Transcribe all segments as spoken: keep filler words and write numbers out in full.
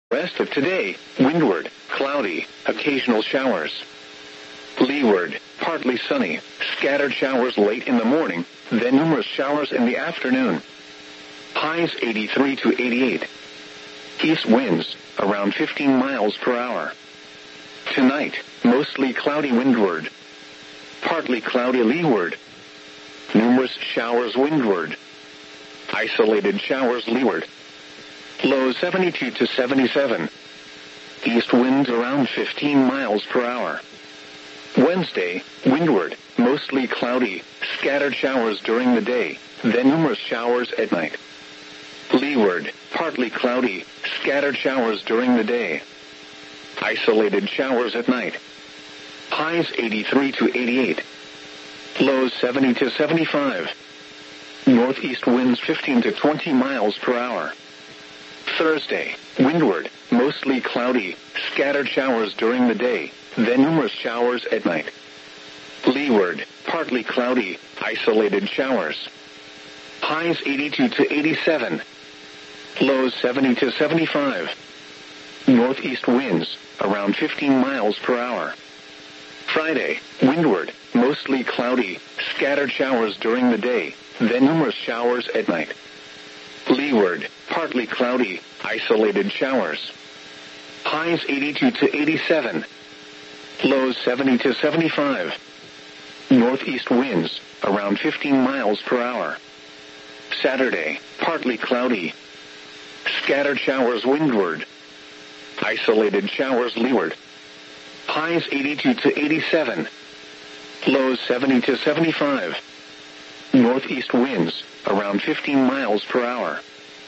Rest of today, windward, cloudy, occasional showers. Leeward, partly sunny, scattered showers late in the morning, then numerous showers in the afternoon. Highs eighty-three to eighty-eight. East winds, around fifteen miles per hour. Tonight, mostly cloudy windward. Partly cloudy leeward. Numerous showers windward. Isolated showers leeward. Low seventy-two to seventy-seven. East winds around fifteen miles per hour. Wednesday, windward, mostly cloudy, scattered showers during the day, then numerous showers at night. Leeward, partly cloudy, scattered showers during the day. Isolated showers at night. Highs eighty-three to eighty-eight. Lows seventy to seventy-five. Northeast winds fifteen to twenty miles per hour. Thursday, windward, mostly cloudy, scattered showers during the day, then numerous showers at night. Leeward, partly cloudy, isolated showers. Highs eighty-two to eighty-seven. Lows seventy to seventy-five. Northeast winds, around fifteen miles per hour. Friday, windward, mostly cloudy, scattered showers during the day, then numerous showers at night. Leeward, partly cloudy, isolated showers. Highs eighty-two to eighty-seven. Lows seventy to seventy-five. Northeast winds, around fifteen miles per hour. Saturday, partly cloudy. Scattered showers windward. Isolated showers leeward. Highs eighty-two to eighty-seven. Lows seventy to seventy-five. Northeast winds, around fifteen miles per hour.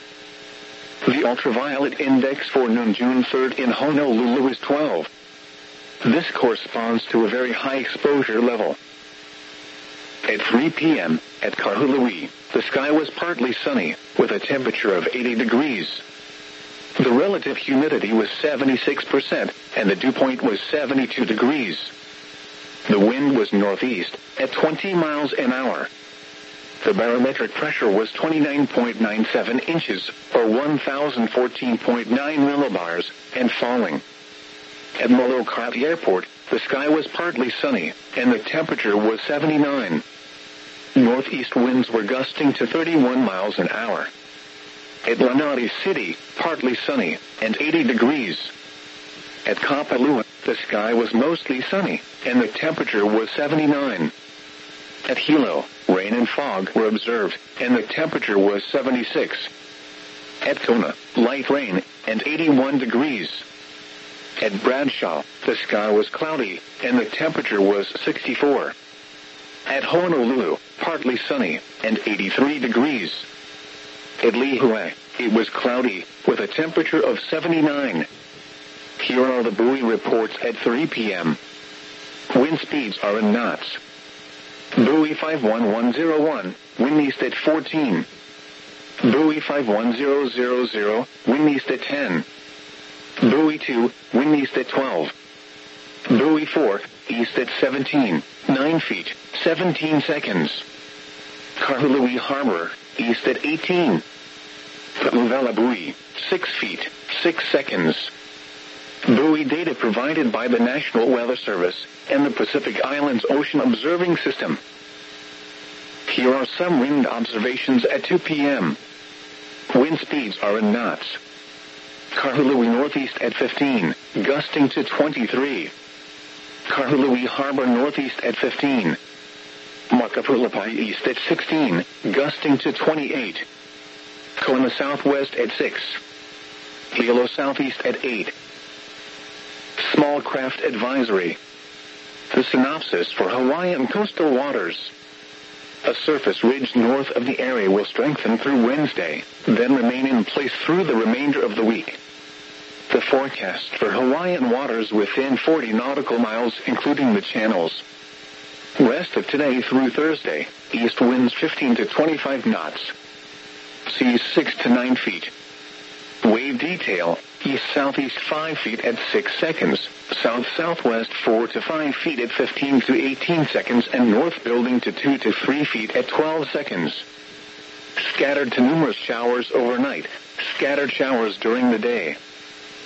The ultraviolet index for noon June third in Honolulu is twelve. This corresponds to a very high exposure level. At three p.m., at Kahului, the sky was partly sunny, with a temperature of eighty degrees. The relative humidity was seventy-six percent, and the dew point was seventy-two degrees. The wind was northeast, at twenty miles an hour. The barometric pressure was twenty-nine point nine seven inches, or one thousand fourteen point nine millibars, and falling. At Molokai Airport, the sky was partly sunny, and the temperature was seventy-nine. Northeast winds were gusting to thirty-one miles an hour. At Lanai City, partly sunny, and eighty degrees. At Kapalua, the sky was mostly sunny, and the temperature was seventy-nine. At Hilo, rain and fog were observed, and the temperature was seventy-six. At Kona, light rain, and eighty-one degrees. At Bradshaw, the sky was cloudy, and the temperature was sixty-four. At Honolulu, partly sunny, and eighty-three degrees. At Lihue, it was cloudy, with a temperature of seventy-nine. Here are the buoy reports at three p.m. Wind speeds are in knots. Buoy five one one zero one, wind east at fourteen. Buoy five one zero zero zero, wind east at ten. Buoy two, wind east at twelve. Buoy four, east at seventeen, nine feet, seventeen seconds. Kahului Harbor, east at eighteen. Pu'uvela buoy, six feet, six seconds. Buoy data provided by the National Weather Service and the Pacific Islands Ocean Observing System. Here are some wind observations at two p.m. Wind speeds are in knots. Kahului northeast at fifteen, gusting to twenty-three. Kahului Harbor northeast at fifteen. Makapulapai east at sixteen, gusting to twenty-eight. Kona southwest at six. Hilo southeast at eight. Small craft advisory. The synopsis for Hawaiian coastal waters. A surface ridge north of the area will strengthen through Wednesday, then remain in place through the remainder of the week. The forecast for Hawaiian waters within forty nautical miles, including the channels. Rest of today through Thursday, east winds fifteen to twenty-five knots. Seas six to nine feet. Wave detail, east-southeast five feet at six seconds, south-southwest four to five feet at fifteen to eighteen seconds, and north building to two to three feet at twelve seconds. Scattered to numerous showers overnight, scattered showers during the day.